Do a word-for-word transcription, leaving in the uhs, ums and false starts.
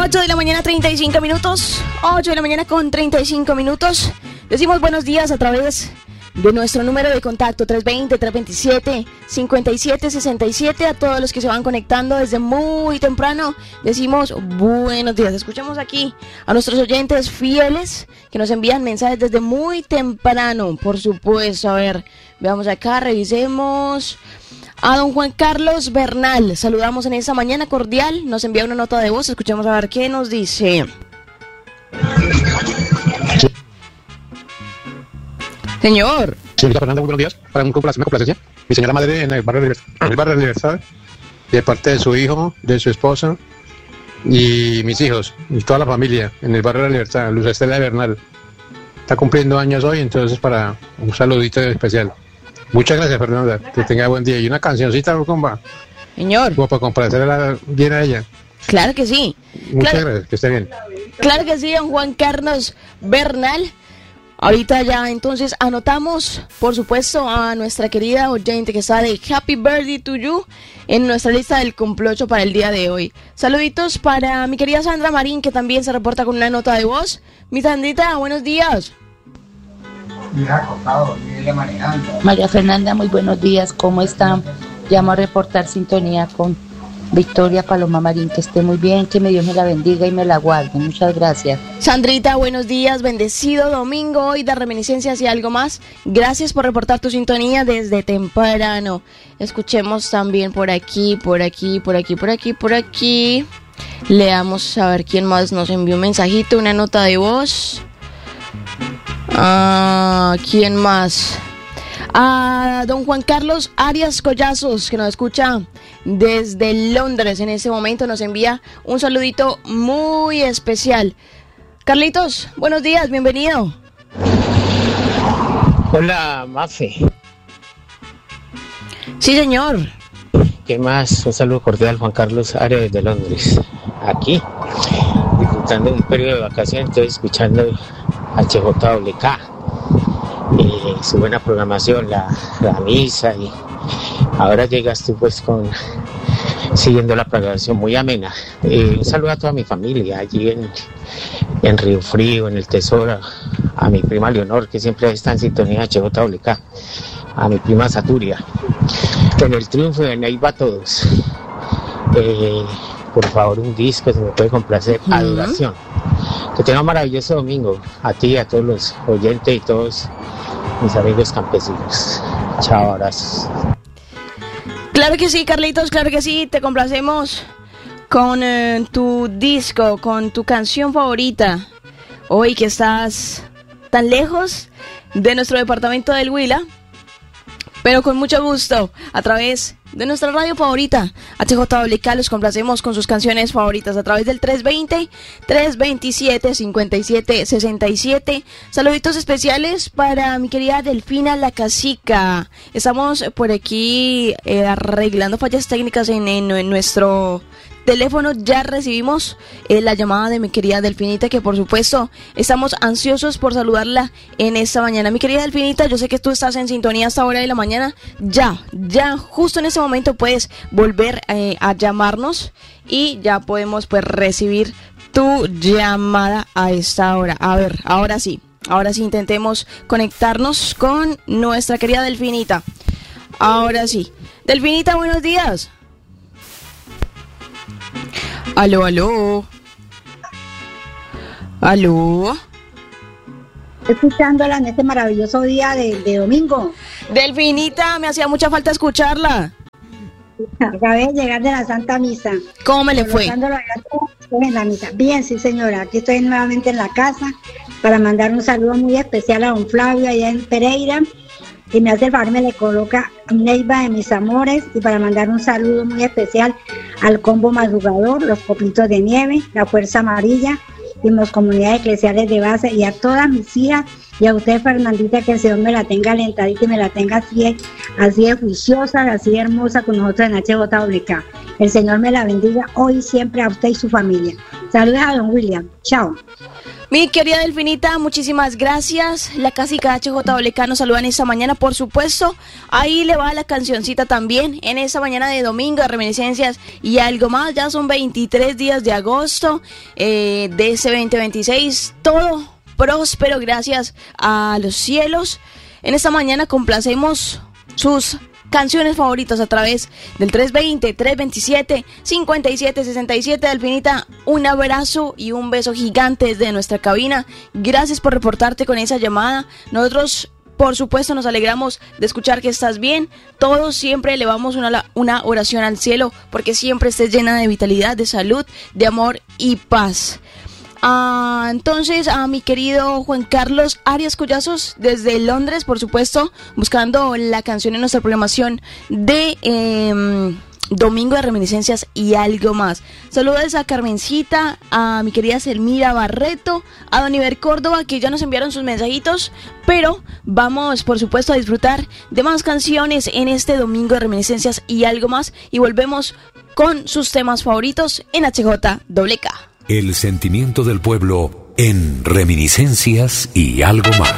ocho de la mañana, treinta y cinco minutos. ocho de la mañana con treinta y cinco minutos. Decimos buenos días a través de nuestro número de contacto tres veinte, tres veintisiete, cincuenta y siete sesenta y siete. A todos los que se van conectando desde muy temprano, decimos buenos días. Escuchemos aquí a nuestros oyentes fieles que nos envían mensajes desde muy temprano, por supuesto. A ver, veamos acá, revisemos. A don Juan Carlos Bernal, saludamos en esta mañana cordial, nos envía una nota de voz, escuchemos a ver qué nos dice. Señor. Señorita Fernanda, muy buenos días. Para un complacencia, complacencia. Mi señora madre en el barrio de el barrio de Libertad, de parte de su hijo, de su esposa y mis hijos, y toda la familia en el barrio de la Libertad, Luz Estela de Bernal. Está cumpliendo años hoy, entonces para un saludito especial. Muchas gracias, Fernanda. Que tenga buen día. Y una cancioncita, compa. Señor. Como para complacerla bien a ella. Claro que sí. Muchas claro, gracias, que esté bien. Claro que sí, don Juan Carlos Bernal. Ahorita ya entonces anotamos, por supuesto, a nuestra querida oyente que está de Happy Birthday to You en nuestra lista del complocho para el día de hoy. Saluditos para mi querida Sandra Marín, que también se reporta con una nota de voz. Mi Sandrita, buenos días. María Fernanda, muy buenos días, ¿cómo están? Llamo a reportar sintonía con Victoria Paloma Marín, que esté muy bien, que me Dios me la bendiga y me la guarde, muchas gracias. Sandrita, buenos días, bendecido domingo hoy de reminiscencias y algo más. Gracias por reportar tu sintonía desde temprano. Escuchemos también por aquí, por aquí, por aquí, por aquí, por aquí. Leamos a ver quién más nos envió un mensajito, una nota de voz. Ah, ¿quién más? A don Juan Carlos Arias Collazos, que nos escucha desde Londres en este momento, nos envía un saludito muy especial. Carlitos, buenos días, bienvenido. Hola, Mafe. Sí, señor. ¿Qué más? Un saludo cordial, Juan Carlos Arias desde Londres. Aquí, disfrutando un periodo de vacaciones, estoy escuchando H J W K, eh, su buena programación, la, la misa, y ahora llegas tú pues con siguiendo la programación muy amena. Eh, un saludo a toda mi familia allí en, en Río Frío, en el Tesoro, a mi prima Leonor, que siempre está en sintonía H J W K, a mi prima Saturia, en el Triunfo de Neiva, todos. Eh, por favor, un disco, se me puede complacer, uh-huh. Adoración. Que tenga un maravilloso domingo, a ti, a todos los oyentes y todos mis amigos campesinos. Chao, abrazos. Claro que sí, Carlitos, claro que sí, te complacemos con eh, tu disco, con tu canción favorita. Hoy que estás tan lejos de nuestro departamento del Huila, pero con mucho gusto, a través de nuestra radio favorita, H J W K, los complacemos con sus canciones favoritas a través del tres veinte, tres veintisiete, cincuenta y siete sesenta y siete. Saluditos especiales para mi querida Delfina La Casica. Estamos por aquí eh, arreglando fallas técnicas en, en, en nuestro teléfono. Ya recibimos eh, la llamada de mi querida Delfinita, que por supuesto estamos ansiosos por saludarla en esta mañana. Mi querida Delfinita, yo sé que tú estás en sintonía hasta hora de la mañana. Ya, ya, justo en este momento puedes volver eh, a llamarnos y ya podemos pues recibir tu llamada a esta hora. A ver, ahora sí, ahora sí intentemos conectarnos con nuestra querida Delfinita. Ahora sí. Delfinita, buenos días. Aló, aló. Aló. Escuchándola en este maravilloso día de, de domingo. Delfinita, me hacía mucha falta escucharla. Acabé de llegar de la Santa Misa. ¿Cómo me le fue? En la misa. Bien, sí, señora. Aquí estoy nuevamente en la casa para mandar un saludo muy especial a don Flavio allá en Pereira. Y me hace el favor, me le coloca Neiva de mis amores, y para mandar un saludo muy especial al combo madrugador, los copitos de nieve, la Fuerza Amarilla y las comunidades eclesiales de base, y a todas mis hijas Y a usted, Fernandita, que el Señor me la tenga alentadita y me la tenga así, así de juiciosa, así de hermosa con nosotros en H J W K. El Señor me la bendiga hoy y siempre a usted y su familia. Saludos a don William. Chao. Mi querida Delfinita, muchísimas gracias. La Casica H J W K nos saludan esta mañana, por supuesto. Ahí le va la cancioncita también en esta mañana de domingo, de reminiscencias y algo más. Ya son veintitrés días de agosto eh, de ese veinte veintiséis. Todo próspero gracias a los cielos. En esta mañana complacemos sus canciones favoritas a través del tres veinte, tres veintisiete, cincuenta y siete sesenta y siete. Delfinita, un abrazo y un beso gigante desde nuestra cabina. Gracias por reportarte con esa llamada. Nosotros, por supuesto, nos alegramos de escuchar que estás bien. Todos siempre elevamos una, una oración al cielo porque siempre estés llena de vitalidad, de salud, de amor y paz. Ah, entonces a mi querido Juan Carlos Arias Collazos desde Londres, por supuesto, buscando la canción en nuestra programación de eh, Domingo de Reminiscencias y algo más. Saludos a Carmencita, a mi querida Selmira Barreto, a Don Iber Córdoba, que ya nos enviaron sus mensajitos, pero vamos por supuesto a disfrutar de más canciones en este Domingo de Reminiscencias y algo más, y volvemos con sus temas favoritos en H J W K. El sentimiento del pueblo en Reminiscencias y algo más.